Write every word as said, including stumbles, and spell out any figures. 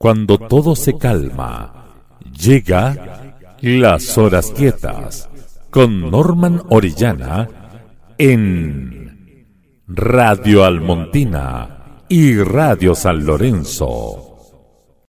Cuando todo se calma, llega Las Horas Quietas con Norman Orellana en Radio Almontina y Radio San Lorenzo.